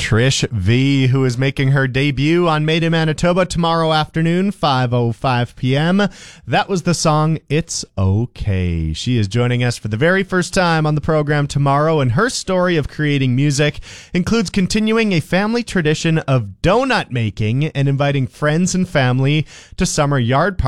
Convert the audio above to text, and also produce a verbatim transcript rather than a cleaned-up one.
Trish V, who is making her debut on Made in Manitoba tomorrow afternoon, five oh five p.m. That was the song It's Okay. She is joining us for the very first time on the program tomorrow, and her story of creating music includes continuing a family tradition of donut making and inviting friends and family to summer yard parties